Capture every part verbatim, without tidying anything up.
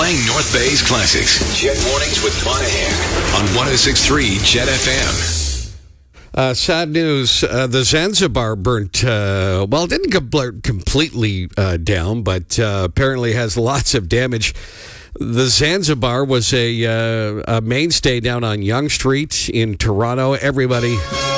Playing North Bay's classics. Jet Mornings with Monahan on one oh six point three Jet F M. Uh, sad news. Uh, the Zanzibar burnt, uh, well, it didn't go completely uh, down, but uh, apparently has lots of damage. The Zanzibar was a, uh, a mainstay down on Yonge Street in Toronto. Everybody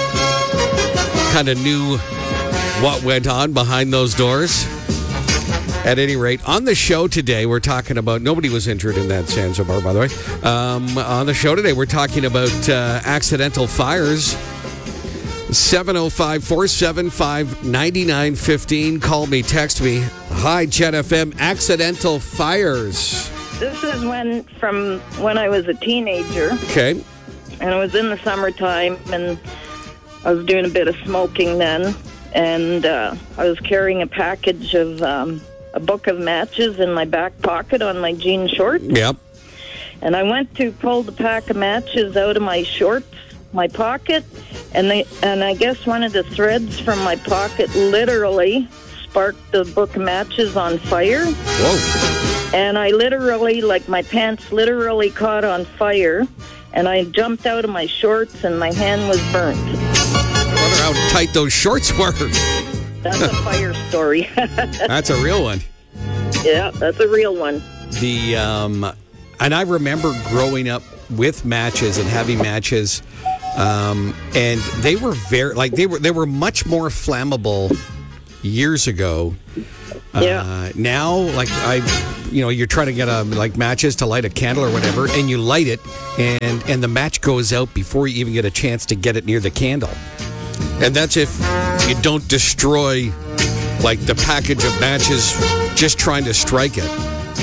kind of knew what went on behind those doors. At any rate, on the show today, we're talking about, nobody was injured in that Zanzibar, by the way. Um, on the show today, we're talking about uh, accidental fires. seven oh five, four seven five, nine nine one five. Call me, text me. Hi, Jet F M. Accidental fires. This is when, from when I was a teenager. Okay. And it was in the summertime, and I was doing a bit of smoking then. And uh, I was carrying a package of um, a book of matches in my back pocket on my jean shorts. Yep. And I went to pull the pack of matches out of my shorts, my pocket, and they and I guess one of the threads from my pocket literally sparked the book of matches on fire. Whoa. And I literally, like my pants literally caught on fire, and I jumped out of my shorts and my hand was burnt. I wonder how tight those shorts were. That's a fire story. That's a real one. Yeah, that's a real one. The um, and I remember growing up with matches and having matches, um, and they were very like they were they were much more flammable years ago. Yeah. Uh, now, like I, you know, you're trying to get a like matches to light a candle or whatever, and you light it, and and the match goes out before you even get a chance to get it near the candle. And that's if you don't destroy, like, the package of matches just trying to strike it.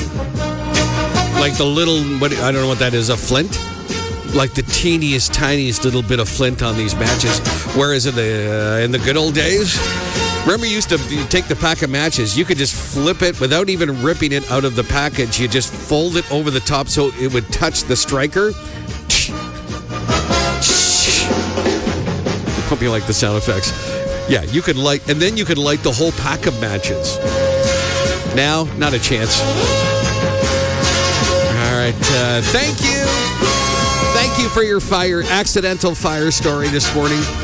Like the little, what I don't know what that is, a flint? Like the teeniest, tiniest little bit of flint on these matches. Whereas in the uh, in the good old days, remember you used to you take the pack of matches, you could just flip it without even ripping it out of the package. You just fold it over the top so it would touch the striker. Hope you like the sound effects. Yeah, you could light, and then you could light the whole pack of matches. Now, not a chance. All right, uh, thank you. Thank you for your fire, accidental fire story this morning.